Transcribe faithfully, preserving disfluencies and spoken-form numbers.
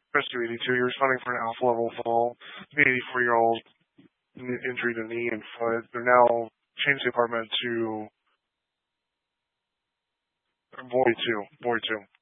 Rescue eighty-two, you're responding for an alpha level fall. The eighty-four-year-old injury to knee and foot. They're now changed the apartment to Void two. Void two.